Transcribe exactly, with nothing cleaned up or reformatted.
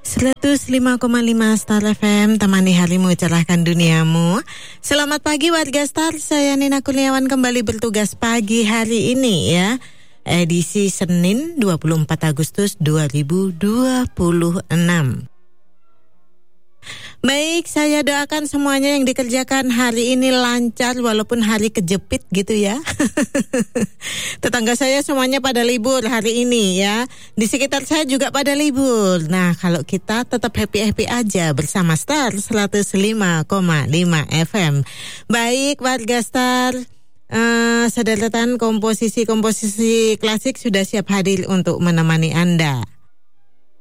seratus lima koma lima Star F M, temani harimu, cerahkan duniamu. Selamat pagi warga Star, saya Nina Kurniawan kembali bertugas pagi hari ini ya. Edisi Senin dua puluh empat Agustus dua ribu dua puluh enam. Baik, saya doakan semuanya yang dikerjakan hari ini lancar walaupun hari kejepit gitu ya. Tetangga saya semuanya pada libur hari ini ya. Di sekitar saya juga pada libur. Nah, kalau kita tetap happy-happy aja bersama Star seratus lima koma lima F M. Baik warga Star, uh, sederetan komposisi-komposisi klasik sudah siap hadir untuk menemani Anda.